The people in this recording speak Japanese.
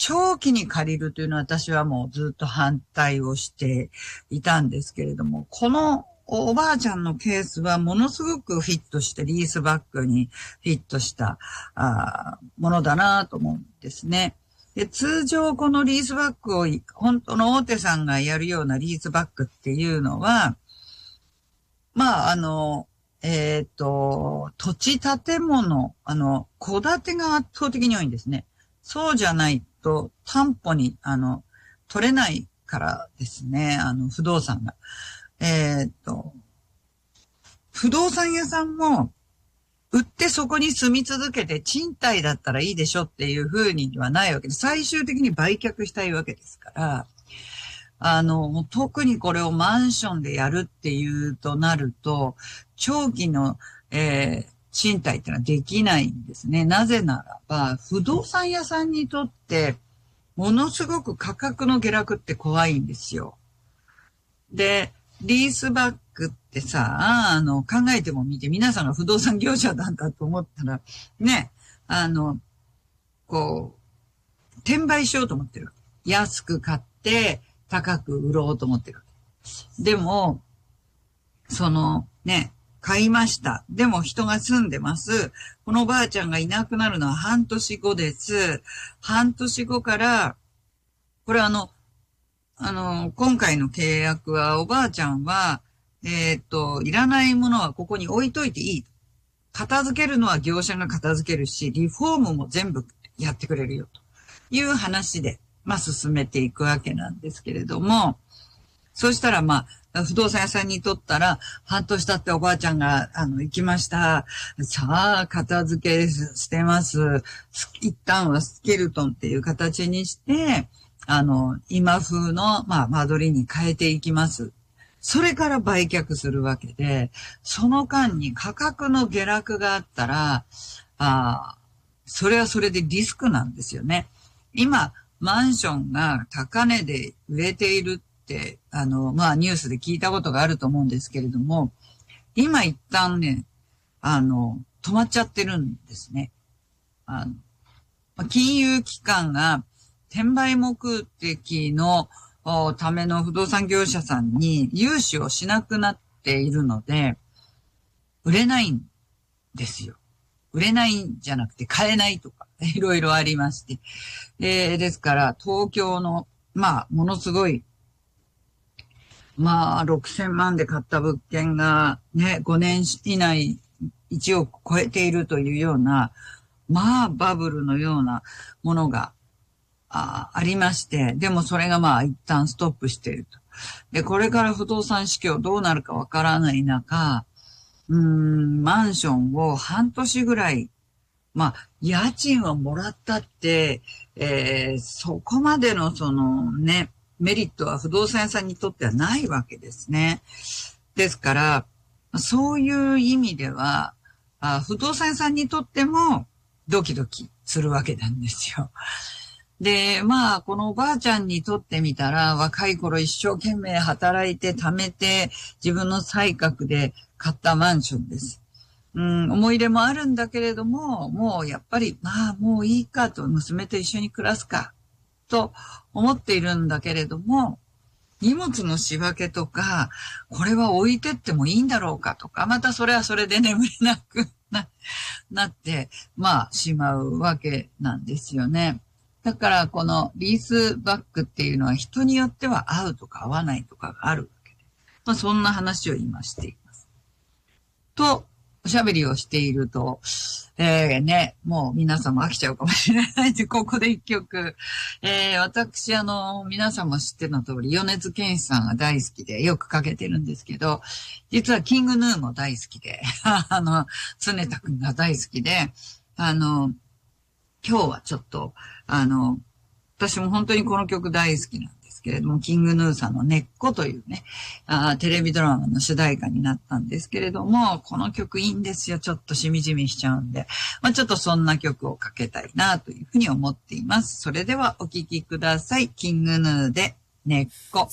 長期に借りるというのは私はもうずっと反対をしていたんですけれども、このおばあちゃんのケースはものすごくフィットして、リースバッグにフィットしたものだなと思うんですね。で、通常このリースバッグを本当の大手さんがやるようなリースバッグっていうのは、まあ、土地建物、戸建てが圧倒的に多いんですね。そうじゃないと、担保に、取れないからですね、不動産が。不動産屋さんも、売ってそこに住み続けて賃貸だったらいいでしょっていう風にはないわけで、最終的に売却したいわけですから、特にこれをマンションでやるっていうとなると、長期の、賃貸ってのはできないんですね。なぜならば、不動産屋さんにとって、ものすごく価格の下落って怖いんですよ。で、リースバッグってさ、考えてもみて、皆さんが不動産業者なんだと思ったら、ね、転売しようと思ってる。安く買って、高く売ろうと思ってる。でも、買いました。でも人が住んでます。このおばあちゃんがいなくなるのは半年後です。半年後から、これ今回の契約は、おばあちゃんは、いらないものはここに置いといていい。片付けるのは業者が片付けるし、リフォームも全部やってくれるよ、という話で、進めていくわけなんですけれども、そうしたら不動産屋さんにとったら、半年経っておばあちゃんが、行きました。さあ、片付けしてます。一旦はスケルトンっていう形にして、今風の、間取りに変えていきます。それから売却するわけで、その間に価格の下落があったら、それはそれでリスクなんですよね。今、マンションが高値で売れているって、ニュースで聞いたことがあると思うんですけれども、今一旦ね、止まっちゃってるんですね。金融機関が転売目的のための不動産業者さんに融資をしなくなっているので、売れないんですよ。売れないんじゃなくて買えないとか、いろいろありまして。ですから、東京の、ものすごい、6000万で買った物件がね、5年以内1億超えているというような、バブルのようなものがありまして、でもそれが一旦ストップしていると。で、これから不動産市況どうなるかわからない中、マンションを半年ぐらい、家賃をもらったって、そこまでのメリットは不動産屋さんにとってはないわけですね。ですから、そういう意味では、不動産屋さんにとってもドキドキするわけなんですよ。で、このおばあちゃんにとってみたら、若い頃一生懸命働いて貯めて、自分の才覚で買ったマンションです。思い入れもあるんだけれども、もうやっぱり、もういいかと、娘と一緒に暮らすか、と思っているんだけれども、荷物の仕分けとか、これは置いてってもいいんだろうかとか、またそれはそれで眠れなくなって、しまうわけなんですよね。だから、このリースバッグっていうのは人によっては合うとか合わないとかがあるわけで。そんな話を今しています。と、おしゃべりをしていると、もう皆さんも飽きちゃうかもしれないんで、ここで一曲。私、皆さんも知っての通り、米津玄師さんが大好きで、よくかけてるんですけど、実はキングヌーも大好きで、常田くんが大好きで、今日はちょっと、私も本当にこの曲大好きなんですけれども、キングヌーさんの根っこというね、テレビドラマの主題歌になったんですけれども、この曲いいんですよ。ちょっとしみじみしちゃうんで、ちょっとそんな曲をかけたいなというふうに思っています。それではお聴きください。キングヌーで根っこ。